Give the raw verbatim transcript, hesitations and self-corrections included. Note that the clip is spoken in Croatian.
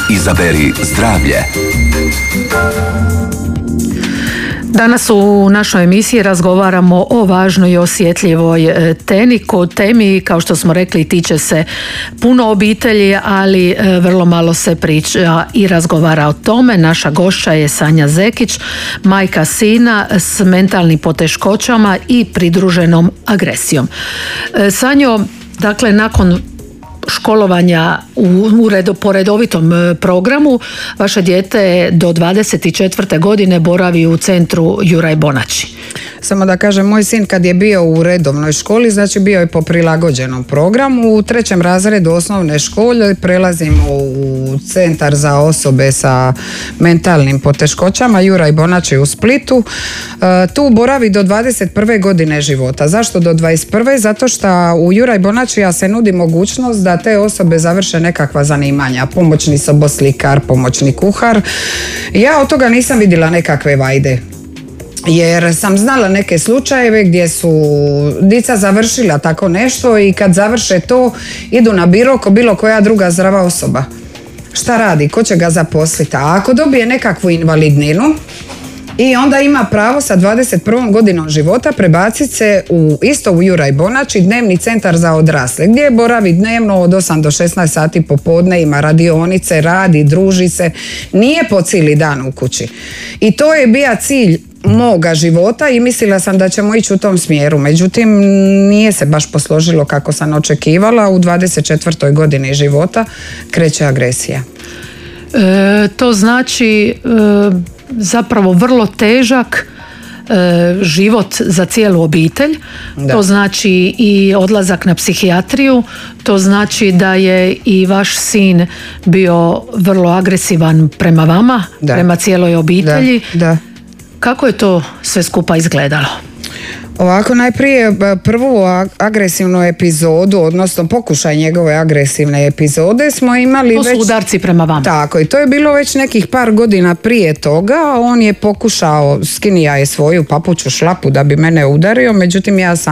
Izaberi zdravlje. Danas u našoj emisiji razgovaramo o važnoj i osjetljivoj temi, temi kao što smo rekli tiče se puno obitelji, ali vrlo malo se priča i razgovara o tome. Naša gošća je Sanja Zekić, majka sina s mentalnim poteškoćama i pridruženom agresijom. Sanjo, dakle nakon školovanja u, u redo, po redovitom programu, vaše dijete do dvadeset četvrte godine boravi u centru Juraj Bonači. Samo da kažem, moj sin kad je bio u redovnoj školi, znači bio je po prilagođenom programu. U trećem razredu osnovne škole prelazimo u centar za osobe sa mentalnim poteškoćama Juraj Bonači u Splitu. E, tu boravi do dvadeset prve godine života. Zašto do dvadeset prve? Zato što u Juraj Bonačija se nudi mogućnost da te osobe završe nekakva zanimanja. Pomoćni soboslikar, pomoćni kuhar. Ja od toga nisam vidjela nekakve vajde. Jer sam znala neke slučajeve gdje su dica završila tako nešto i kad završe to idu na biro ko bilo koja druga zdrava osoba. Šta radi? Ko će ga zaposliti? A ako dobije nekakvu invalidninu i onda ima pravo sa dvadeset prvom godinom života prebaciti se u, isto u Juraj Bonači, dnevni centar za odrasle, gdje boravi dnevno od osam do šesnaest sati popodne, ima radionice, radi, druži se, nije po cijeli dan u kući. I to je bio cilj moga života i mislila sam da ćemo ići u tom smjeru. Međutim, nije se baš posložilo kako sam očekivala. U dvadeset četvrtoj godini života kreće agresija. E, to znači e, zapravo vrlo težak e, život za cijelu obitelj. Da. To znači i odlazak na psihijatriju. To znači da je i vaš sin bio vrlo agresivan prema vama, da. Prema cijeloj obitelji. Da, da. Kako je to sve skupa izgledalo? Ovako, najprije prvu agresivnu epizodu, odnosno pokušaj njegove agresivne epizode smo imali već... To su udarci prema vama. Tako, i to je bilo već nekih par godina prije toga. On je pokušao, skinija je svoju papuču šlapu da bi mene udario, međutim ja sam